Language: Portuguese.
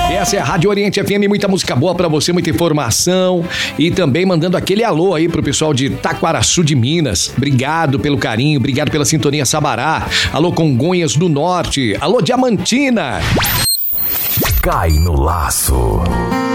Essa é a Rádio Oriente FM, muita música boa pra você, muita informação e também mandando aquele alô aí pro pessoal de Taquaraçu de Minas. Obrigado pelo carinho, obrigado pela sintonia Sabará. Alô Congonhas do Norte, alô Diamantina. Cai no laço.